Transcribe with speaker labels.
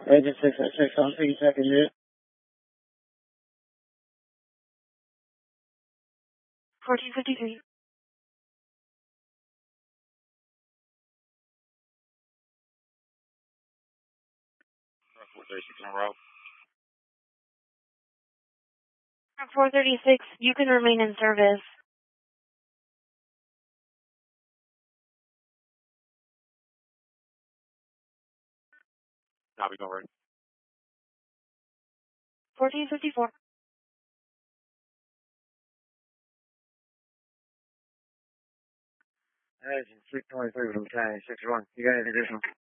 Speaker 1: Agent 606 on 82nd unit.
Speaker 2: 1453.
Speaker 3: 436 on route.
Speaker 2: 436, you can remain in service.
Speaker 3: Copy, go right.
Speaker 2: 1454.
Speaker 1: Agent 623 from County 61. You got any additional?